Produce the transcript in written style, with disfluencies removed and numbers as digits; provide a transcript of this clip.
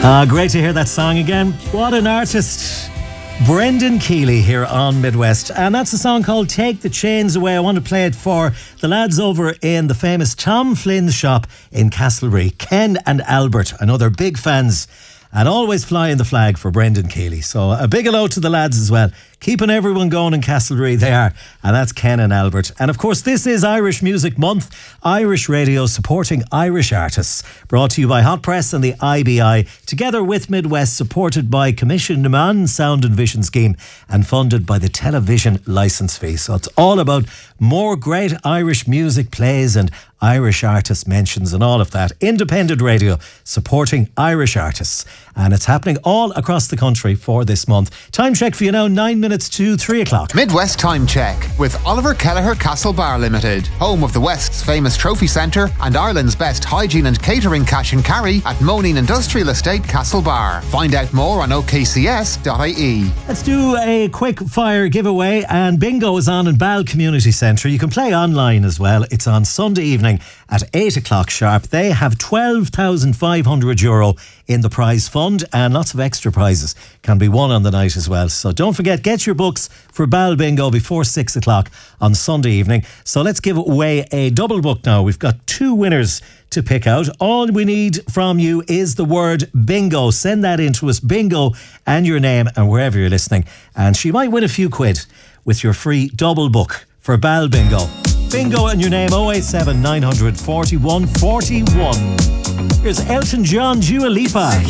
Great to hear that song again. What an artist. Brendan Keeley here on Midwest. And that's a song called Take the Chains Away. I want to play it for the lads over in the famous Tom Flynn's shop in Castlereagh. Ken and Albert. I know they're big fans and always flying the flag for Brendan Keeley. So a big hello to the lads as well. Keeping everyone going in Castlereagh, they are. And that's Ken and Albert. And of course, this is Irish Music Month. Irish Radio supporting Irish artists. Brought to you by Hot Press and the IBI. Together with Midwest, supported by Commission Naman Sound and Vision Scheme. And funded by the television licence fee. So it's all about more great Irish music plays and Irish artist mentions and all of that. Independent radio supporting Irish artists. And it's happening all across the country for this month. Time check for you now, 9 minutes to 3 o'clock. Midwest Time Check with Oliver Kelleher Castle Bar Limited, home of the West's famous trophy centre and Ireland's best hygiene and catering cash and carry at Moneen Industrial Estate Castle Bar. Find out more on okcs.ie. Let's do a quick fire giveaway, and bingo is on in Ball Community Centre. You can play online as well. It's on Sunday evening at 8 o'clock sharp. They have €12,500 in the prize fund, and lots of extra prizes can be won on the night as well. So don't forget, get your books for Ball Bingo before 6 o'clock on Sunday evening. So let's give away a double book now. We've got 2 winners to pick out. All we need from you is the word bingo. Send that in to us, bingo, and your name and wherever you're listening. And she might win a few quid with your free double book for Ball Bingo. Bingo and your name, 087 900 41 41. Here's Elton John, Dua Lipa.